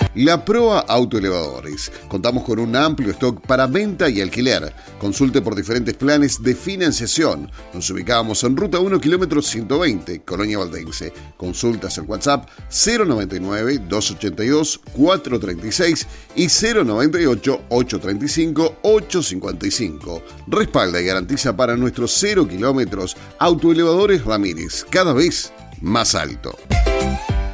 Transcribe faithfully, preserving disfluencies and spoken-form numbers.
La Proa Autoelevadores. Contamos con un amplio stock para venta y alquiler. Consulte por diferentes planes de financiación. Nos ubicamos en Ruta uno, kilómetro ciento veinte, Colonia Valdense. Consultas en WhatsApp cero noventa y nueve, doscientos ochenta y dos, cuatrocientos treinta y seis y cero noventa y ocho, ochocientos treinta y cinco, ochocientos cincuenta y cinco. Respalda y garantiza para nuestros cero kilómetros Autoelevadores Ramírez, cada vez más alto.